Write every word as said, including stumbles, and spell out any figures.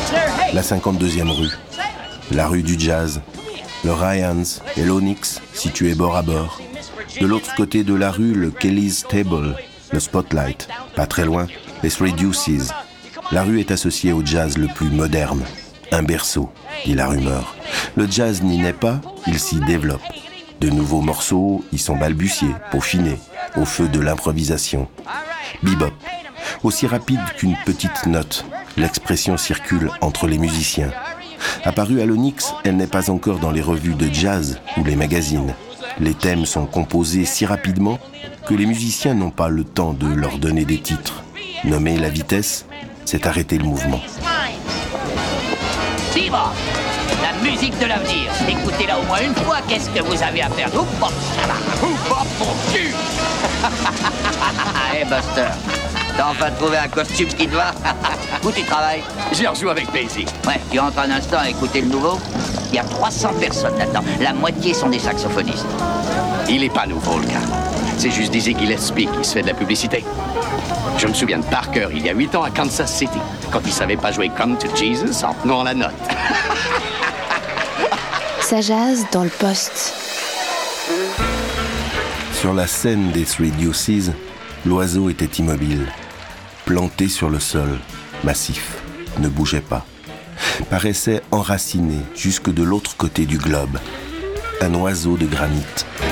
La cinquante-deuxième rue, la rue du jazz, le Ryans et l'Onyx situés bord à bord. De l'autre côté de la rue, le Kelly's Table, le Spotlight. Pas très loin, les Three Deuces. La rue est associée au jazz le plus moderne. Un berceau, dit la rumeur. Le jazz n'y naît pas, il s'y développe. De nouveaux morceaux y sont balbutiés, peaufinés, au feu de l'improvisation. Bebop, aussi rapide qu'une petite note, l'expression circule entre les musiciens. Apparue à l'Onyx, elle n'est pas encore dans les revues de jazz ou les magazines. Les thèmes sont composés si rapidement que les musiciens n'ont pas le temps de leur donner des titres. Nommer la vitesse, c'est arrêter le mouvement. Bebop, la musique de l'avenir. Écoutez-la au moins une fois, qu'est-ce que vous avez à faire? Hop, hop, hop, mon cul. Hey Buster, t'as enfin trouvé un costume qui te va? Où tu travailles? J'y rejoue avec Daisy. Ouais, tu rentres un instant à écouter le nouveau. Il y a trois cents personnes là-dedans. La moitié sont des saxophonistes. Il est pas nouveau, le gars. C'est juste Dizzy Gillespie qui se fait de la publicité. Je me souviens de Parker, il y a huit ans à Kansas City, quand il savait pas jouer Come to Jesus en tenant la note. Ça jase dans le poste. Sur la scène des Three Deuces, l'oiseau était immobile, planté sur le sol, massif, ne bougeait pas. Paraissait enraciné jusque de l'autre côté du globe. Un oiseau de granit.